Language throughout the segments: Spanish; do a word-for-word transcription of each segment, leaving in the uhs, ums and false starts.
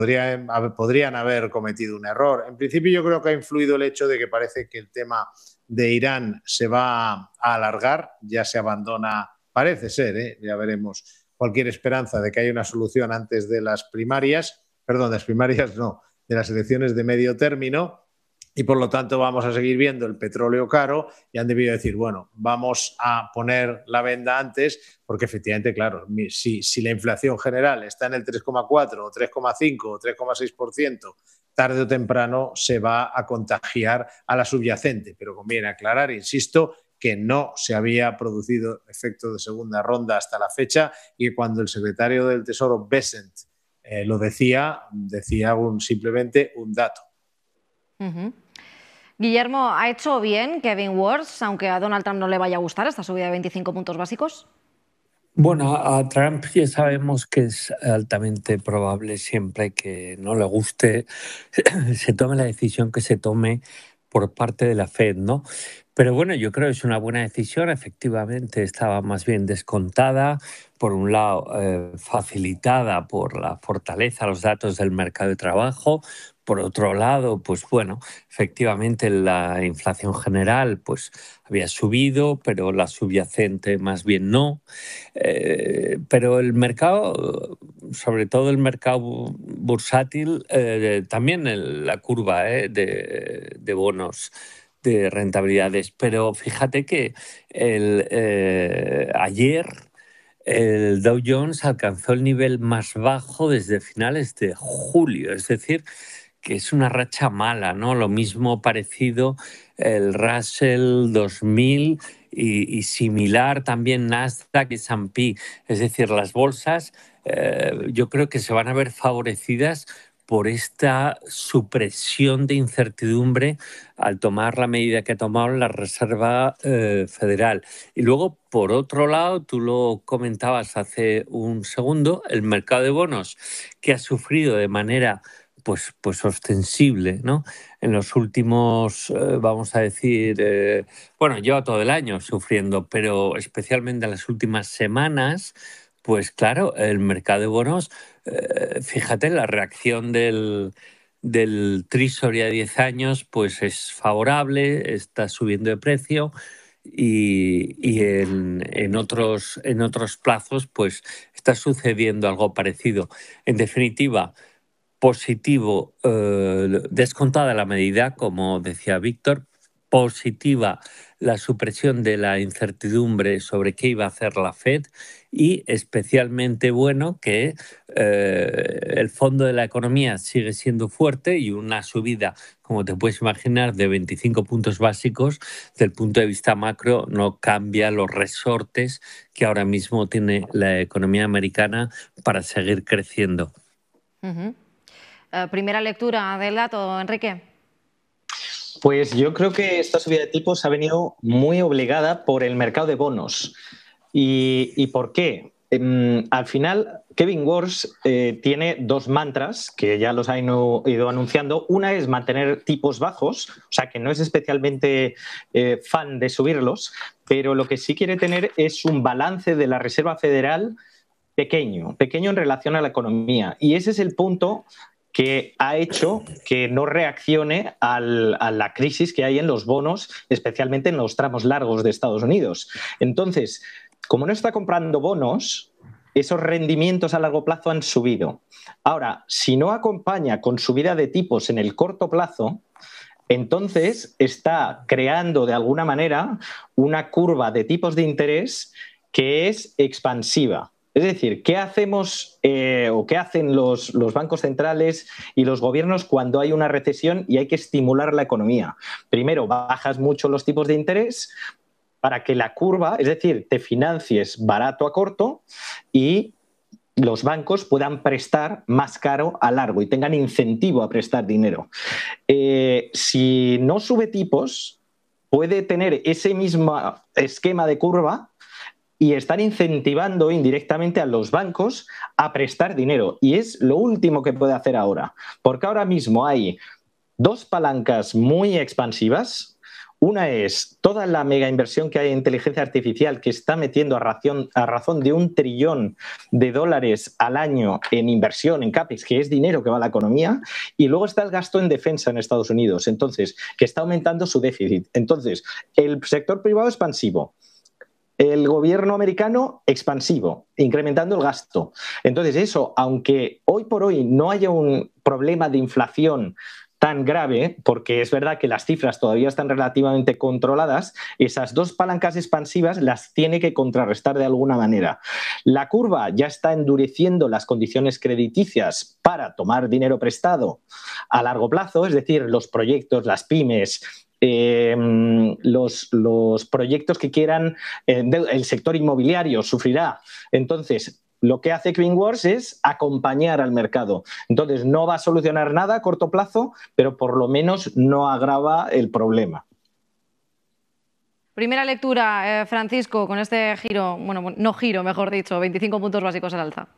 podrían, podrían haber cometido un error. En principio yo creo que ha influido el hecho de que parece que el tema de Irán se va a alargar, ya se abandona, parece ser, ¿eh? Ya veremos, cualquier esperanza de que haya una solución antes de las primarias, perdón, de las primarias no, de las elecciones de medio término, y por lo tanto vamos a seguir viendo el petróleo caro y han debido decir, bueno, vamos a poner la venda antes porque efectivamente, claro, si, si la inflación general está en el tres coma cuatro o tres coma cinco o tres coma seis por ciento, tarde o temprano se va a contagiar a la subyacente. Pero conviene aclarar, insisto, que no se había producido efecto de segunda ronda hasta la fecha y que cuando el secretario del Tesoro, Bessent, eh, lo decía, decía un, simplemente un dato. Uh-huh. Guillermo, ¿ha hecho bien Kevin Warsh, aunque a Donald Trump no le vaya a gustar esta subida de veinticinco puntos básicos? Bueno, a Trump ya sabemos que es altamente probable siempre que no le guste, se tome la decisión que se tome por parte de la Fed, ¿no? Pero bueno, yo creo que es una buena decisión. Efectivamente, estaba más bien descontada. Por un lado, eh, facilitada por la fortaleza de los datos del mercado de trabajo. Por otro lado, pues bueno, efectivamente la inflación general pues había subido, pero la subyacente más bien no. Eh, pero el mercado, sobre todo el mercado bursátil, eh, también el, la curva eh, de, de bonos de rentabilidades. Pero fíjate que el, eh, ayer el Dow Jones alcanzó el nivel más bajo desde finales de julio, es decir, que es una racha mala, ¿no? Lo mismo parecido el Russell dos mil y, y similar también Nasdaq y S and P. Es decir, las bolsas eh, yo creo que se van a ver favorecidas por esta supresión de incertidumbre al tomar la medida que ha tomado la Reserva eh, Federal. Y luego, por otro lado, tú lo comentabas hace un segundo, el mercado de bonos, que ha sufrido de manera pues, pues ostensible, ¿no? En los últimos, eh, vamos a decir, eh, bueno, lleva todo el año sufriendo, pero especialmente en las últimas semanas, pues claro, el mercado de bonos, eh, fíjate, la reacción del, del Treasury a diez años pues es favorable, está subiendo de precio y, y en, en, otros, en otros plazos pues está sucediendo algo parecido. En definitiva, positivo, eh, descontada la medida, como decía Víctor, positiva la supresión de la incertidumbre sobre qué iba a hacer la Fed y especialmente bueno que eh, el fondo de la economía sigue siendo fuerte y una subida, como te puedes imaginar, de veinticinco puntos básicos desde el punto de vista macro no cambia los resortes que ahora mismo tiene la economía americana para seguir creciendo. Uh-huh. Uh, primera lectura del dato, Enrique. Pues yo creo que esta subida de tipos ha venido muy obligada por el mercado de bonos. ¿Y, y por qué? Eh, al final, Kevin Warsh eh, tiene dos mantras que ya los ha ido anunciando. Una es mantener tipos bajos, o sea que no es especialmente eh, fan de subirlos, pero lo que sí quiere tener es un balance de la Reserva Federal pequeño, pequeño en relación a la economía. Y ese es el punto que ha hecho que no reaccione al, a la crisis que hay en los bonos, especialmente en los tramos largos de Estados Unidos. Entonces, como no está comprando bonos, esos rendimientos a largo plazo han subido. Ahora, si no acompaña con subida de tipos en el corto plazo, entonces está creando de alguna manera una curva de tipos de interés que es expansiva. Es decir, ¿qué hacemos eh, o qué hacen los, los bancos centrales y los gobiernos cuando hay una recesión y hay que estimular la economía? Primero, bajas mucho los tipos de interés para que la curva, es decir, te financies barato a corto y los bancos puedan prestar más caro a largo y tengan incentivo a prestar dinero. Eh, si no sube tipos, puede tener ese mismo esquema de curva y están incentivando indirectamente a los bancos a prestar dinero. Y es lo último que puede hacer ahora, porque ahora mismo hay dos palancas muy expansivas. Una es toda la mega inversión que hay en inteligencia artificial que está metiendo a, ración, a razón de un trillón de dólares al año en inversión, en CAPEX, que es dinero que va a la economía, y luego está el gasto en defensa en Estados Unidos, entonces, que está aumentando su déficit. Entonces, el sector privado expansivo, el gobierno americano expansivo, incrementando el gasto. Entonces, eso, aunque hoy por hoy no haya un problema de inflación tan grave, porque es verdad que las cifras todavía están relativamente controladas, esas dos palancas expansivas las tiene que contrarrestar de alguna manera. La curva ya está endureciendo las condiciones crediticias para tomar dinero prestado a largo plazo, es decir, los proyectos, las pymes, Eh, los, los proyectos que quieran, eh, el sector inmobiliario sufrirá. Entonces, lo que hace Kevin-Wars es acompañar al mercado. Entonces, no va a solucionar nada a corto plazo, pero por lo menos no agrava el problema. Primera lectura, eh, Francisco, con este giro, bueno, no giro, mejor dicho, veinticinco puntos básicos al alza.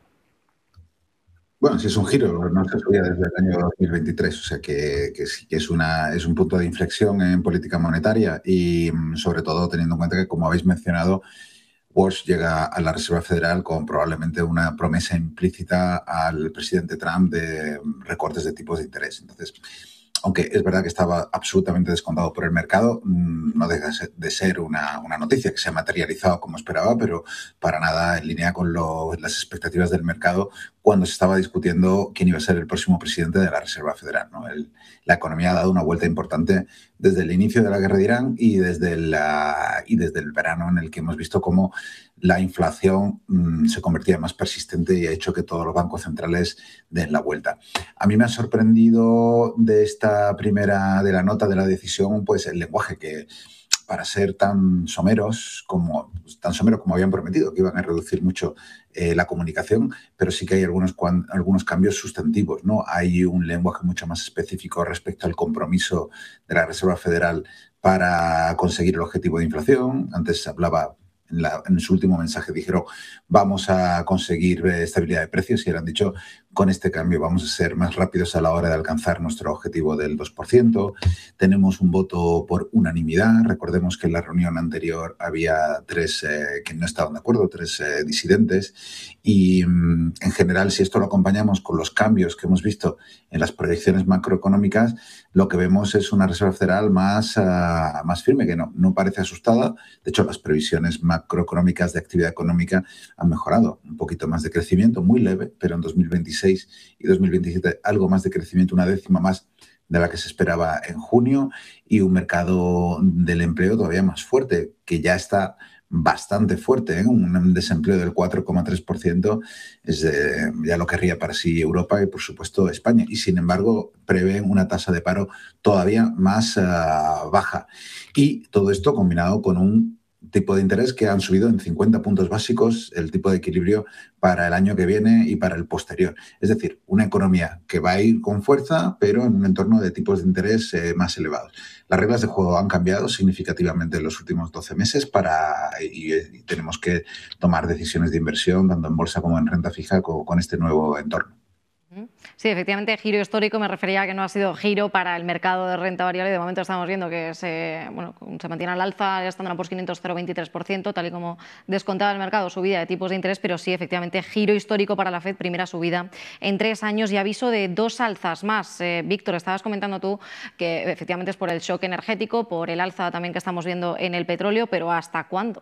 Bueno, sí es un giro, no se subía desde el año dos mil veintitrés, o sea que, que sí que es, una, es un punto de inflexión en política monetaria y sobre todo teniendo en cuenta que, como habéis mencionado, Walsh llega a la Reserva Federal con probablemente una promesa implícita al presidente Trump de recortes de tipos de interés. Entonces, aunque es verdad que estaba absolutamente descontado por el mercado, no deja de ser una, una noticia que se ha materializado como esperaba, pero para nada en línea con lo, las expectativas del mercado cuando se estaba discutiendo quién iba a ser el próximo presidente de la Reserva Federal, ¿no? El, la economía ha dado una vuelta importante desde el inicio de la guerra de Irán y desde, la, y desde el verano, en el que hemos visto cómo la inflación mmm, se convertía en más persistente y ha hecho que todos los bancos centrales den la vuelta. A mí me ha sorprendido de esta primera, de la nota de la decisión, pues el lenguaje que, para ser tan someros como, tan someros como habían prometido, que iban a reducir mucho eh, la comunicación, pero sí que hay algunos, algunos cambios sustantivos, ¿no? Hay un lenguaje mucho más específico respecto al compromiso de la Reserva Federal para conseguir el objetivo de inflación. Antes se hablaba, en, la, en su último mensaje dijeron, vamos a conseguir estabilidad de precios, y ahora han dicho, con este cambio vamos a ser más rápidos a la hora de alcanzar nuestro objetivo del dos por ciento. Tenemos un voto por unanimidad. Recordemos que en la reunión anterior había tres eh, que no estaban de acuerdo, tres eh, disidentes. Y mm, en general, si esto lo acompañamos con los cambios que hemos visto en las proyecciones macroeconómicas, lo que vemos es una Reserva Federal más, uh, más firme, que no, no parece asustada. De hecho, las previsiones macroeconómicas de actividad económica han mejorado. Un poquito más de crecimiento, muy leve, pero en dos mil veintiséis y dos mil veintisiete algo más de crecimiento, una décima más de la que se esperaba en junio, y un mercado del empleo todavía más fuerte, que ya está bastante fuerte, ¿eh? Un desempleo del cuatro coma tres por ciento es de, ya lo querría para sí Europa y, por supuesto, España. Y, sin embargo, prevén una tasa de paro todavía más uh, baja. Y todo esto combinado con un tipo de interés que han subido en cincuenta puntos básicos el tipo de equilibrio para el año que viene y para el posterior. Es decir, una economía que va a ir con fuerza, pero en un entorno de tipos de interés eh, más elevados. Las reglas de juego han cambiado significativamente en los últimos doce meses para, y, y tenemos que tomar decisiones de inversión, tanto en bolsa como en renta fija, con, con este nuevo entorno. Sí, efectivamente, giro histórico. Me refería a que no ha sido giro para el mercado de renta variable. De momento estamos viendo que se, bueno, se mantiene al alza, ya estando en la Post quinientos cero coma veintitrés por ciento, tal y como descontaba el mercado, subida de tipos de interés, pero sí, efectivamente, giro histórico para la Fed, primera subida en tres años y aviso de dos alzas más. Eh, Víctor, estabas comentando tú que efectivamente es por el shock energético, por el alza también que estamos viendo en el petróleo, pero ¿hasta cuándo?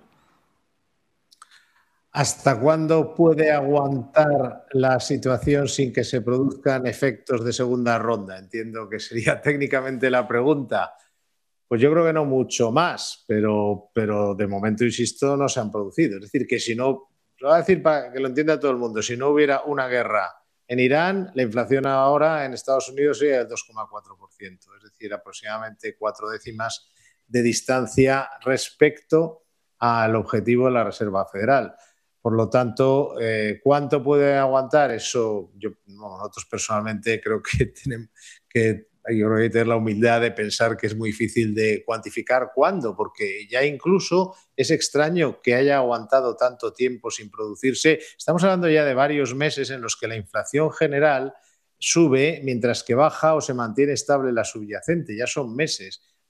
¿Hasta cuándo puede aguantar la situación sin que se produzcan efectos de segunda ronda? Entiendo que sería técnicamente la pregunta. Pues yo creo que no mucho más, pero, pero de momento, insisto, no se han producido. Es decir, que si no, lo voy a decir para que lo entienda todo el mundo, si no hubiera una guerra en Irán, la inflación ahora en Estados Unidos sería del dos coma cuatro por ciento, es decir, aproximadamente cuatro décimas de distancia respecto al objetivo de la Reserva Federal. Por lo tanto, eh, ¿cuánto puede aguantar? Eso, yo, no, nosotros personalmente creo que tenemos que, yo creo que tener la humildad de pensar que es muy difícil de cuantificar cuándo, porque ya incluso es extraño que haya aguantado tanto tiempo sin producirse. Estamos hablando ya de varios meses en los que la inflación general sube mientras que baja o se mantiene estable la subyacente. Ya son meses.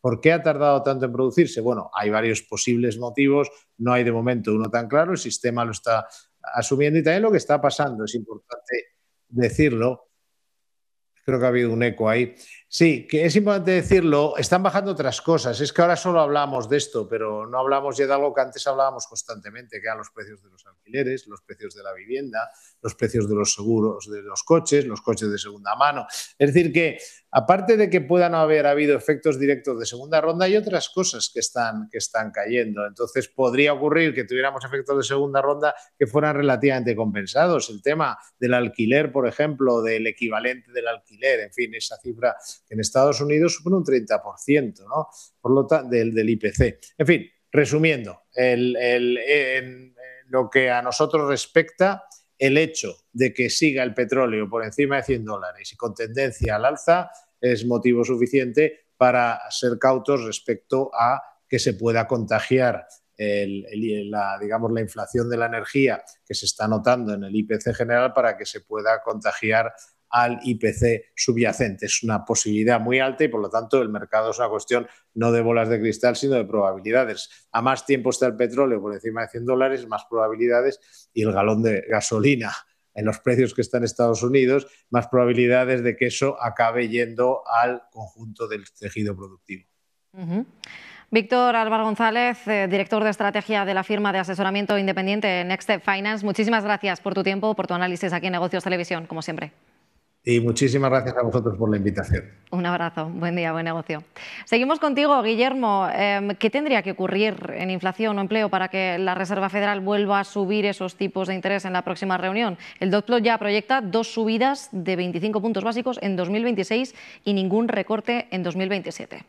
¿Por qué ha tardado tanto en producirse? Bueno, hay varios posibles motivos, no hay de momento uno tan claro, el sistema lo está asumiendo y también lo que está pasando, es importante decirlo, creo que ha habido un eco ahí. Sí, que es importante decirlo, están bajando otras cosas. Es que ahora solo hablamos de esto, pero no hablamos ya de algo que antes hablábamos constantemente, que eran los precios de los alquileres, los precios de la vivienda, los precios de los seguros de los coches, los coches de segunda mano. Es decir que, aparte de que puedan haber habido efectos directos de segunda ronda, hay otras cosas que están, que están cayendo. Entonces, podría ocurrir que tuviéramos efectos de segunda ronda que fueran relativamente compensados. El tema del alquiler, por ejemplo, del equivalente del alquiler, en fin, esa cifra que en Estados Unidos supone un treinta por ciento, ¿no? Por lo tanto, del, del I P C. En fin, resumiendo, el, el, en, en lo que a nosotros respecta, el hecho de que siga el petróleo por encima de cien dólares y con tendencia al alza es motivo suficiente para ser cautos respecto a que se pueda contagiar el, el, la, digamos, la inflación de la energía que se está notando en el I P C general para que se pueda contagiar al I P C subyacente. Es una posibilidad muy alta y, por lo tanto, el mercado es una cuestión no de bolas de cristal, sino de probabilidades. A más tiempo está el petróleo por encima de cien dólares, más probabilidades, y el galón de gasolina en los precios que está en Estados Unidos, más probabilidades de que eso acabe yendo al conjunto del tejido productivo. Uh-huh. Víctor Álvaro González, eh, director de estrategia de la firma de asesoramiento independiente Next Step Finance, muchísimas gracias por tu tiempo, por tu análisis aquí en Negocios Televisión, como siempre. Y muchísimas gracias a vosotros por la invitación. Un abrazo, buen día, buen negocio. Seguimos contigo, Guillermo. Eh, ¿Qué tendría que ocurrir en inflación o empleo para que la Reserva Federal vuelva a subir esos tipos de interés en la próxima reunión? El dot plot ya proyecta dos subidas de veinticinco puntos básicos en dos mil veintiséis y ningún recorte en dos mil veintisiete.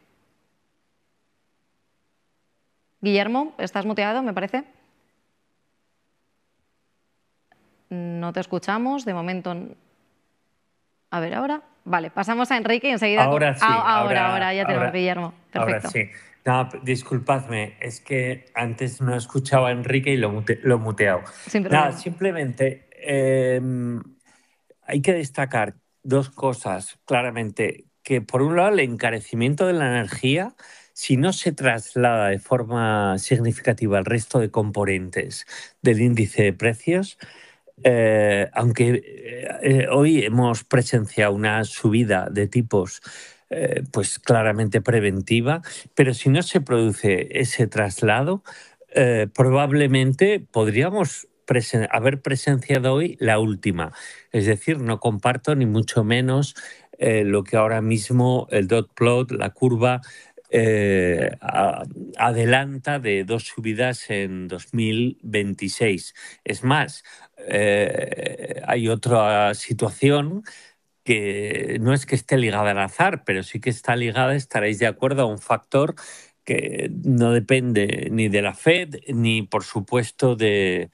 Guillermo, ¿estás muteado, me parece? No te escuchamos, de momento. A ver, ahora. Vale, pasamos a Enrique y enseguida. Ahora sí. Ah, ahora, ahora, ahora, ya tenemos ahora, Guillermo. Perfecto. Ahora sí. No, disculpadme, es que antes no escuchaba a Enrique y lo, mute, lo he muteado. Sin problema. Nada, simplemente eh, hay que destacar dos cosas claramente. Que por un lado el encarecimiento de la energía, si no se traslada de forma significativa al resto de componentes del índice de precios, Eh, aunque eh, hoy hemos presenciado una subida de tipos eh, pues claramente preventiva, pero si no se produce ese traslado, eh, probablemente podríamos presen- haber presenciado hoy la última. Es decir, no comparto ni mucho menos eh, lo que ahora mismo el dot plot, la curva, Eh, a, adelanta de dos subidas en dos mil veintiséis. Es más, eh, hay otra situación que no es que esté ligada al azar, pero sí que está ligada, estaréis de acuerdo, a un factor que no depende ni de la Fed ni, por supuesto, de,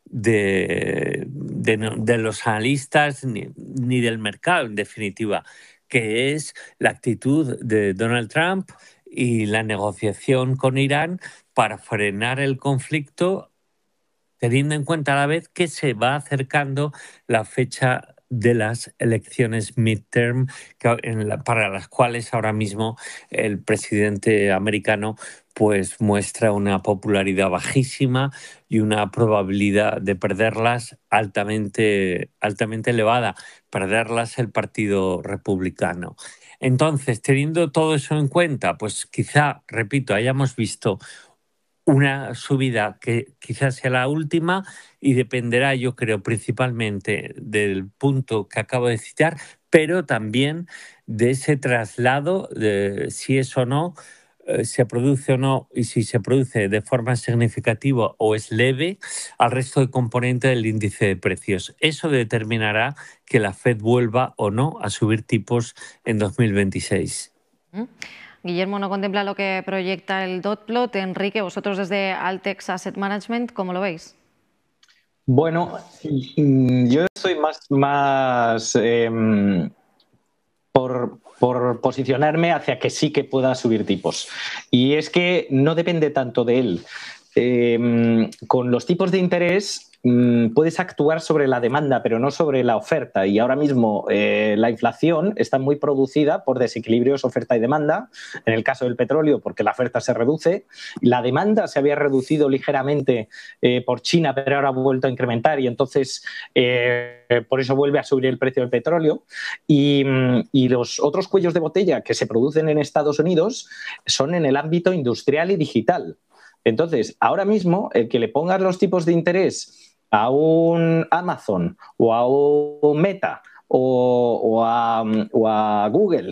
de, de, de los analistas ni, ni del mercado, en definitiva, que es la actitud de Donald Trump y la negociación con Irán para frenar el conflicto, teniendo en cuenta a la vez que se va acercando la fecha de las elecciones midterm, que en la, para las cuales ahora mismo el presidente americano pues muestra una popularidad bajísima y una probabilidad de perderlas altamente, altamente elevada, perderlas el Partido Republicano. Entonces, teniendo todo eso en cuenta, pues quizá, repito, hayamos visto una subida que quizás sea la última y dependerá, yo creo, principalmente del punto que acabo de citar, pero también de ese traslado, de si es o no, eh, se produce o no, y si se produce de forma significativa o es leve al resto de componentes del índice de precios. Eso determinará que la Fed vuelva o no a subir tipos en dos mil veintiséis. ¿Mm? Guillermo no contempla lo que proyecta el dot plot. Enrique, vosotros desde Altex Asset Management, ¿cómo lo veis? Bueno, yo estoy más, más eh, por, por posicionarme hacia que sí que pueda subir tipos. Y es que no depende tanto de él. Eh, con los tipos de interés mmm, puedes actuar sobre la demanda, pero no sobre la oferta. Y ahora mismo eh, la inflación está muy producida por desequilibrios oferta y demanda. En el caso del petróleo, porque la oferta se reduce. La demanda se había reducido ligeramente eh, por China, pero ahora ha vuelto a incrementar y entonces eh, por eso vuelve a subir el precio del petróleo. Y, y los otros cuellos de botella que se producen en Estados Unidos son en el ámbito industrial y digital. Entonces, ahora mismo, el que le pongas los tipos de interés a un Amazon o a un Meta o, o, a, o a Google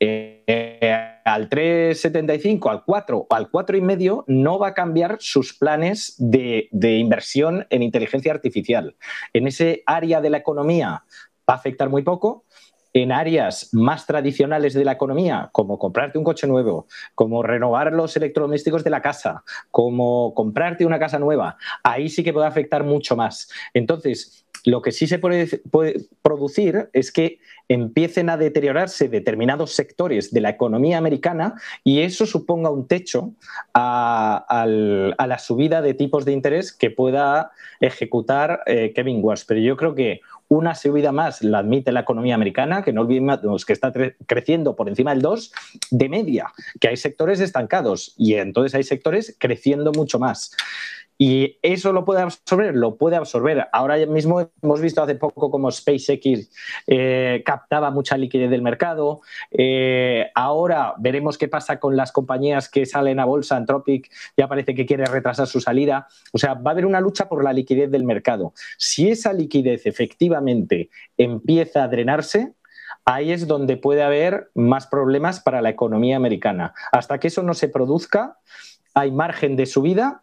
eh, al tres setenta y cinco, al cuatro o al cuatro coma cinco, no va a cambiar sus planes de, de inversión en inteligencia artificial. En ese área de la economía va a afectar muy poco. En áreas más tradicionales de la economía, como comprarte un coche nuevo, como renovar los electrodomésticos de la casa, como comprarte una casa nueva, ahí sí que puede afectar mucho más. Entonces, lo que sí se puede, puede producir es que empiecen a deteriorarse determinados sectores de la economía americana y eso suponga un techo a, a, a la subida de tipos de interés que pueda ejecutar eh, Kevin Warsh. Pero yo creo que una subida más la admite la economía americana, que no olvidemos que está creciendo por encima del dos de media, que hay sectores estancados y entonces hay sectores creciendo mucho más. ¿Y eso lo puede absorber? Lo puede absorber. Ahora mismo hemos visto hace poco como SpaceX eh, captaba mucha liquidez del mercado. Eh, ahora veremos qué pasa con las compañías que salen a bolsa. Anthropic ya parece que quiere retrasar su salida. O sea, va a haber una lucha por la liquidez del mercado. Si esa liquidez efectivamente empieza a drenarse, ahí es donde puede haber más problemas para la economía americana. Hasta que eso no se produzca, hay margen de subida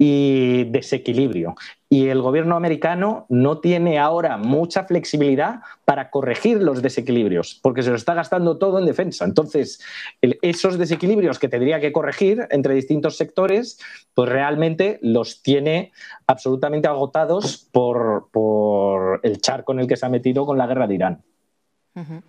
y desequilibrio. Y el gobierno americano no tiene ahora mucha flexibilidad para corregir los desequilibrios, porque se lo está gastando todo en defensa. Entonces, el, esos desequilibrios que tendría que corregir entre distintos sectores, pues realmente los tiene absolutamente agotados por, por el charco en el que se ha metido con la guerra de Irán. Uh-huh.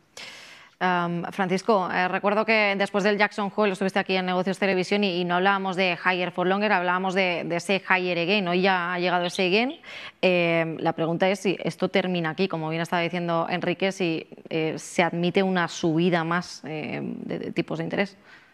Um, Francisco, eh, recuerdo que después del Jackson Hole estuviste aquí en Negocios Televisión y, y no hablábamos de higher for longer, hablábamos de, de ese higher again. Hoy ya ha llegado ese again. Eh, la pregunta es si esto termina aquí, como bien estaba diciendo Enrique, si eh, se admite una subida más eh, de, de tipos de interés.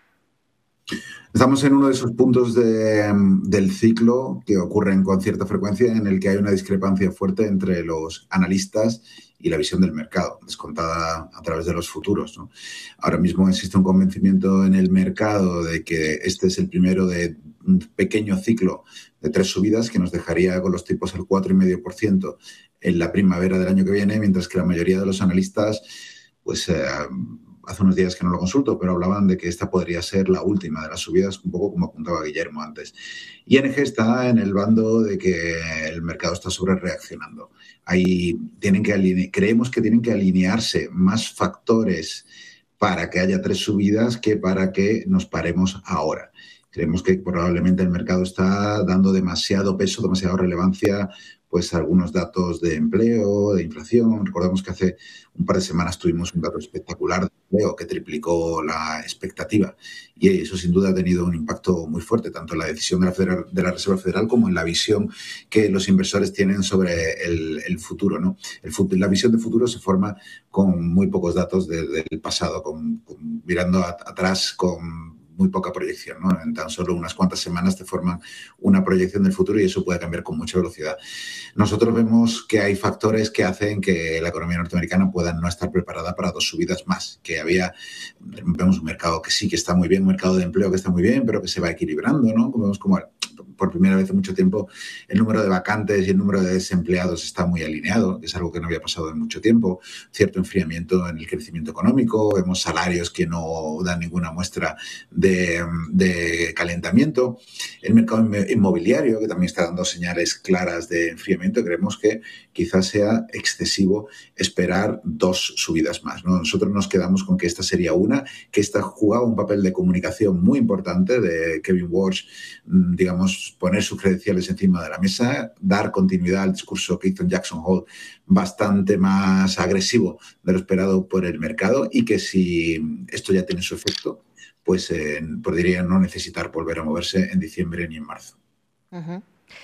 Estamos en uno de esos puntos de, del ciclo que ocurren con cierta frecuencia en el que hay una discrepancia fuerte entre los analistas y la visión del mercado, descontada a través de los futuros, ¿no? Ahora mismo existe un convencimiento en el mercado de que este es el primero de un pequeño ciclo de tres subidas que nos dejaría con los tipos al cuatro coma cinco por ciento en la primavera del año que viene, mientras que la mayoría de los analistas, pues eh, hace unos días que no lo consulto, pero hablaban de que esta podría ser la última de las subidas, un poco como apuntaba Guillermo antes. I N G está en el bando de que el mercado está sobre reaccionando. Ahí tienen que aline- creemos que tienen que alinearse más factores para que haya tres subidas que para que nos paremos ahora. Creemos que probablemente el mercado está dando demasiado peso, demasiada relevancia pues algunos datos de empleo, de inflación. Recordemos que hace un par de semanas tuvimos un dato espectacular de empleo que triplicó la expectativa y eso sin duda ha tenido un impacto muy fuerte, tanto en la decisión de la, Federal, de la Reserva Federal como en la visión que los inversores tienen sobre el, el futuro, ¿no? El, la visión de futuro se forma con muy pocos datos de, del pasado, con, con, mirando a, atrás con muy poca proyección, ¿no? En tan solo unas cuantas semanas te forman una proyección del futuro y eso puede cambiar con mucha velocidad. Nosotros vemos que hay factores que hacen que la economía norteamericana pueda no estar preparada para dos subidas más, que había, vemos un mercado que sí que está muy bien, un mercado de empleo que está muy bien, pero que se va equilibrando, ¿no? Vemos como por primera vez en mucho tiempo el número de vacantes y el número de desempleados está muy alineado, que es algo que no había pasado en mucho tiempo, cierto enfriamiento en el crecimiento económico, vemos salarios que no dan ninguna muestra de, de calentamiento, el mercado inmobiliario que también está dando señales claras de enfriamiento. Creemos que quizás sea excesivo esperar dos subidas más, ¿no? Nosotros nos quedamos con que esta sería una, que esta jugaba un papel de comunicación muy importante de Kevin Warsh, digamos, poner sus credenciales encima de la mesa, dar continuidad al discurso que hizo en Jackson Hole bastante más agresivo de lo esperado por el mercado y que si esto ya tiene su efecto, pues eh, podría no necesitar volver a moverse en diciembre ni en marzo. Uh-huh.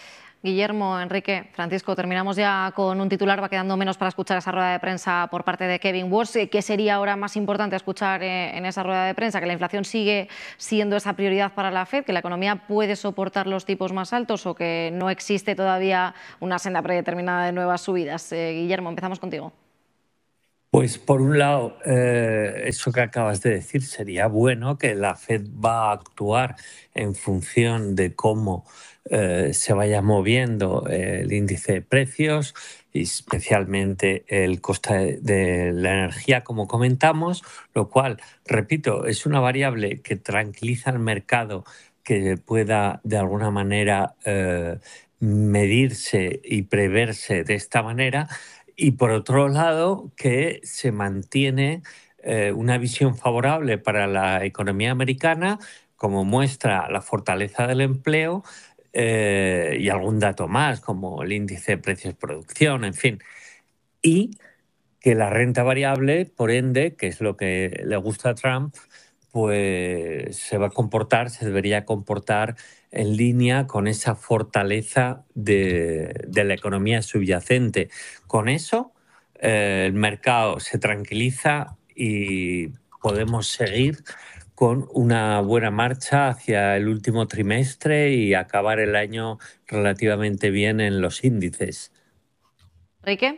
Guillermo, Enrique, Francisco, terminamos ya con un titular, va quedando menos para escuchar esa rueda de prensa por parte de Kevin Warsh. ¿Qué sería ahora más importante escuchar en esa rueda de prensa? ¿Que la inflación sigue siendo esa prioridad para la Fed, que la economía puede soportar los tipos más altos o que no existe todavía una senda predeterminada de nuevas subidas? Eh, Guillermo, empezamos contigo. Pues por un lado, eh, eso que acabas de decir, sería bueno que la Fed va a actuar en función de cómo eh, se vaya moviendo el índice de precios y especialmente el coste de la energía, como comentamos, lo cual, repito, es una variable que tranquiliza al mercado, que pueda de alguna manera eh, medirse y preverse de esta manera. Y por otro lado, que se mantiene eh, una visión favorable para la economía americana, como muestra la fortaleza del empleo eh, y algún dato más, como el índice de precios de producción, en fin. Y que la renta variable, por ende, que es lo que le gusta a Trump, pues se va a comportar, se debería comportar en línea con esa fortaleza de, de la economía subyacente. Con eso, eh, el mercado se tranquiliza y podemos seguir con una buena marcha hacia el último trimestre y acabar el año relativamente bien en los índices. Enrique.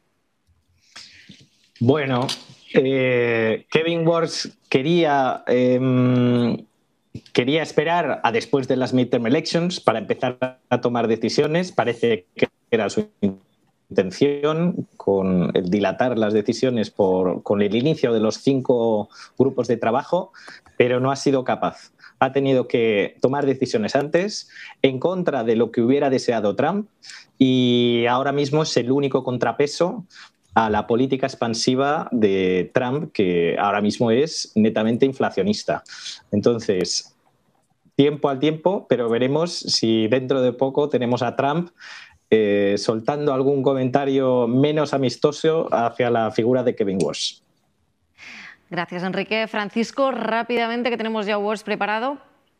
Bueno, eh, Kevin Warsh quería, eh, quería esperar a después de las midterm elections para empezar a tomar decisiones. Parece que era su intención con el dilatar las decisiones por, con el inicio de los cinco grupos de trabajo, pero no ha sido capaz. Ha tenido que tomar decisiones antes en contra de lo que hubiera deseado Trump y ahora mismo es el único contrapeso a la política expansiva de Trump, que ahora mismo es netamente inflacionista. Entonces, tiempo al tiempo, pero veremos si dentro de poco tenemos a Trump eh, soltando algún comentario menos amistoso hacia la figura de Kevin Warsh. Gracias, Enrique. Francisco, rápidamente, que tenemos ya Warsh preparado.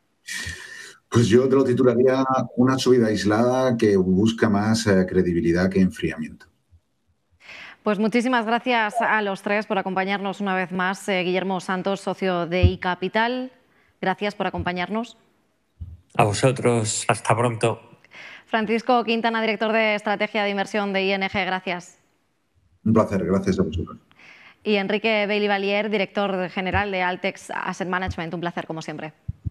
Pues yo te lo titularía una subida aislada que busca más eh, credibilidad que enfriamiento. Pues muchísimas gracias a los tres por acompañarnos una vez más. Eh, Guillermo Santos, socio de iCapital, gracias por acompañarnos. A vosotros, hasta pronto. Francisco Quintana, director de Estrategia de Inversión de I N G, gracias. Un placer, gracias a vosotros. Y Enrique Bailey-Valier, director general de Altex Asset Management, un placer como siempre.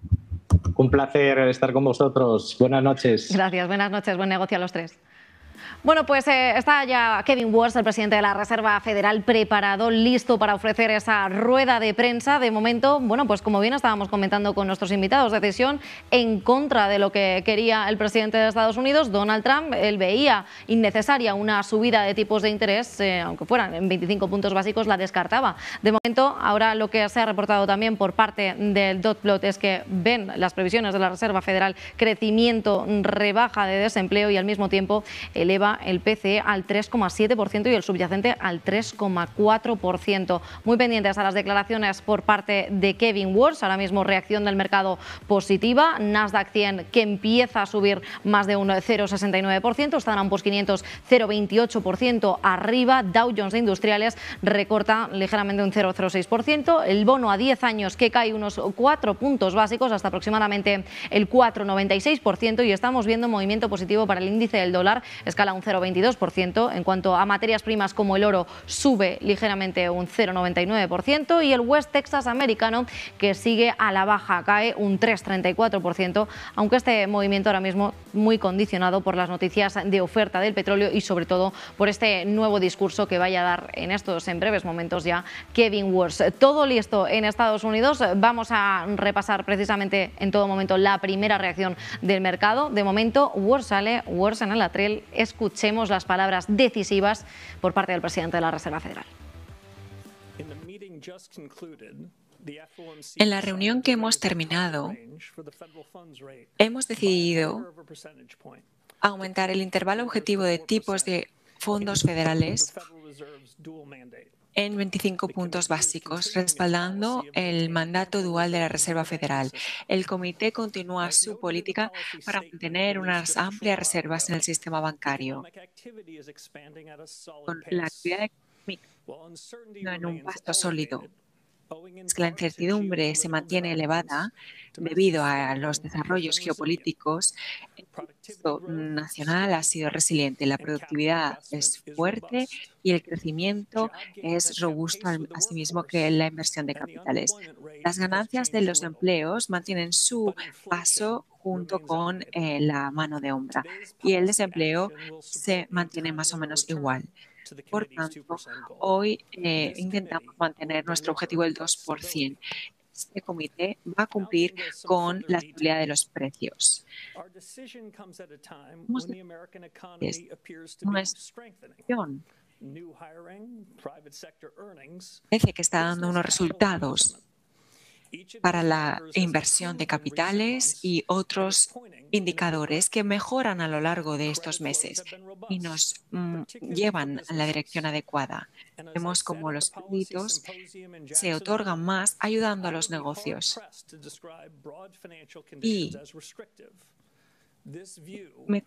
Un placer estar con vosotros. Buenas noches. Gracias, buenas noches, buen negocio a los tres. Bueno, pues eh, está ya Kevin Warsh, el presidente de la Reserva Federal, preparado, listo para ofrecer esa rueda de prensa. De momento, bueno, pues como bien estábamos comentando con nuestros invitados, decisión en contra de lo que quería el presidente de Estados Unidos, Donald Trump. Él veía innecesaria una subida de tipos de interés, eh, aunque fueran en veinticinco puntos básicos, la descartaba. De momento, ahora lo que se ha reportado también por parte del dot plot es que ven las previsiones de la Reserva Federal crecimiento, rebaja de desempleo y al mismo tiempo eleva el P C E al tres coma siete por ciento y el subyacente al tres coma cuatro por ciento. Muy pendientes a las declaraciones por parte de Kevin Warsh. Ahora mismo reacción del mercado positiva. Nasdaq cien que empieza a subir más de un cero coma sesenta y nueve por ciento. Standard and Poor's quinientos cero coma veintiocho por ciento arriba. Dow Jones de Industriales recorta ligeramente un cero coma cero seis por ciento. El bono a diez años que cae unos cuatro puntos básicos hasta aproximadamente el cuatro coma noventa y seis por ciento y estamos viendo movimiento positivo para el índice del dólar. Escala un cero coma veintidós por ciento. En cuanto a materias primas como el oro, sube ligeramente un cero coma noventa y nueve por ciento y el West Texas americano que sigue a la baja, cae un tres coma treinta y cuatro por ciento, aunque este movimiento ahora mismo muy condicionado por las noticias de oferta del petróleo y sobre todo por este nuevo discurso que vaya a dar en estos en breves momentos ya Kevin Warsh. Todo listo en Estados Unidos. Vamos a repasar precisamente en todo momento la primera reacción del mercado. De momento, Warsh sale, Warsh en el atril. Escuchemos las palabras decisivas por parte del presidente de la Reserva Federal. En la reunión que hemos terminado, hemos decidido aumentar el intervalo objetivo de tipos de fondos federales en veinticinco puntos básicos, respaldando el mandato dual de la Reserva Federal. El comité continúa su política para mantener unas amplias reservas en el sistema bancario, con la actividad económica en un paso sólido. Es que la incertidumbre se mantiene elevada debido a los desarrollos geopolíticos. El contexto nacional ha sido resiliente, la productividad es fuerte y el crecimiento es robusto, asimismo que la inversión de capitales. Las ganancias de los empleos mantienen su paso junto con eh, la mano de obra y el desempleo se mantiene más o menos igual. Por tanto, hoy eh, intentamos mantener nuestro objetivo del dos por ciento. Este comité va a cumplir con la estabilidad de los precios. Parece que está dando unos resultados para la inversión de capitales y otros indicadores que mejoran a lo largo de estos meses y nos mm, llevan en la dirección adecuada. Vemos cómo los créditos se otorgan más ayudando a los negocios. Y me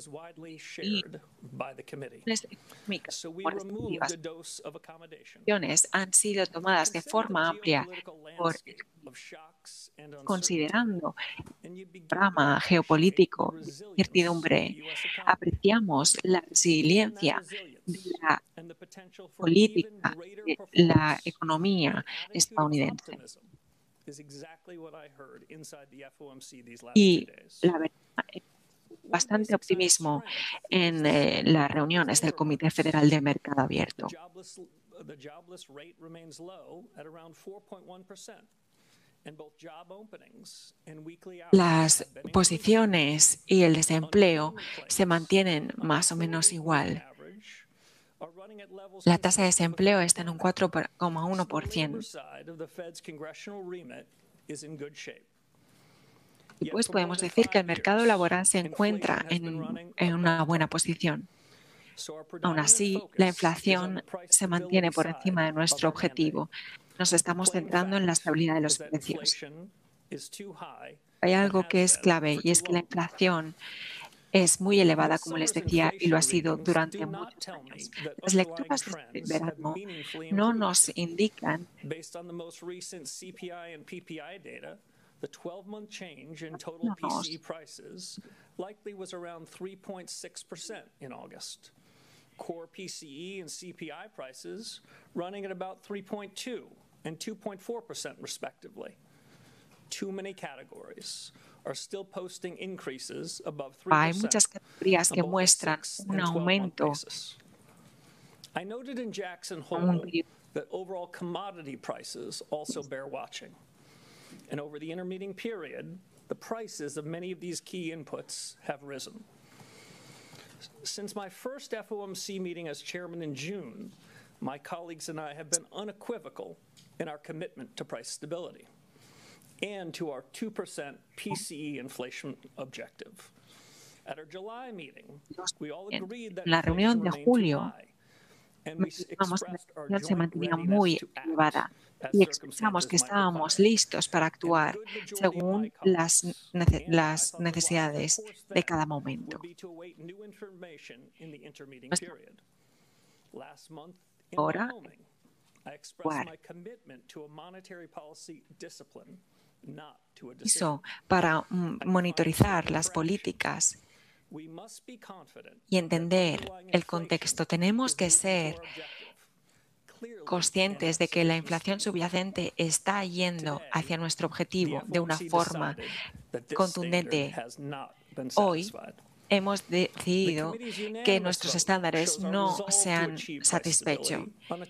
y han sido tomadas de forma amplia por considerando el programa geopolítico de incertidumbre. Apreciamos la resiliencia de la política de la economía estadounidense. Y la verdad, bastante optimismo en eh, las reuniones del Comité Federal de Mercado Abierto. Las posiciones y el desempleo se mantienen más o menos igual. La tasa de desempleo está en un cuatro coma uno por ciento. Y pues podemos decir que el mercado laboral se encuentra en, en una buena posición. Aún así, la inflación se mantiene por encima de nuestro objetivo. Nos estamos centrando en la estabilidad de los precios. Hay algo que es clave y es que la inflación es muy elevada, como les decía, y lo ha sido durante muchos años. Las lecturas de este verano no nos indican the twelve-month change in total P C E prices likely was around three point six percent in August. Core P C E and C P I prices running at about three point two and two point four percent respectively. Too many categories are still posting increases above three percent. Hay muchas categorías que muestran un aumento. I noted in Jackson Hole that overall commodity prices also bear watching. And over the intermeeting period, the prices of many of these key inputs have risen. Since my first F O M C meeting as chairman in June, my colleagues and I have been unequivocal in our commitment to price stability and to our two percent P C E inflation objective. At our July meeting, we all agreed that la reunión de julio, vamos, la se mantenía muy elevada y expresamos que estábamos listos para actuar según las, nece las necesidades de cada momento. Ahora, actuar. Eso para monitorizar las políticas y entender el contexto. Tenemos que ser conscientes de que la inflación subyacente está yendo hacia nuestro objetivo de una forma contundente. Hoy hemos decidido que nuestros estándares no se han satisfecho.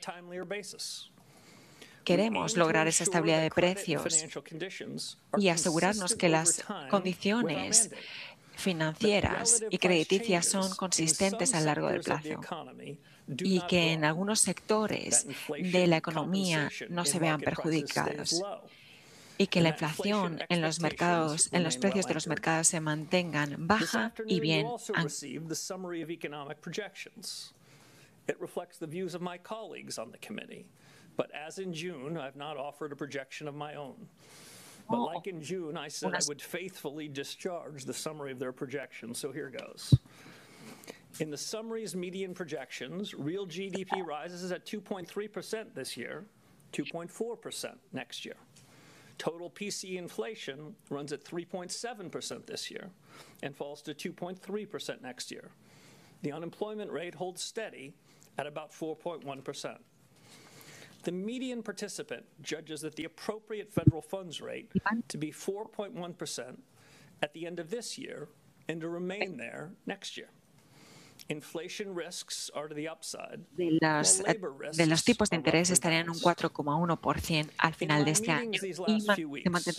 Queremos lograr esa estabilidad de precios y asegurarnos que las condiciones financieras y crediticias son consistentes a lo largo del plazo y que en algunos sectores de la economía no se vean perjudicados y que la inflación en los mercados, en los precios de los mercados se mantengan baja y bien. It reflects the views of my colleagues on the committee. But as in June, I've not offered a projection of my own. But like in June, I said I would faithfully discharge the summary of their projections. So here goes. In the summary's median projections, real G D P rises at two point three percent this year, two point four percent next year. Total P C E inflation runs at three point seven percent this year and falls to two point three percent next year. The unemployment rate holds steady at about four point one percent. The median participant judges that the appropriate federal funds rate to be four point one percent at the end of this year and to remain there next year. Inflation risks are to the upside. De los, de los tipos de interés estarían en un cuatro coma uno por ciento al final de este año y se mantendrán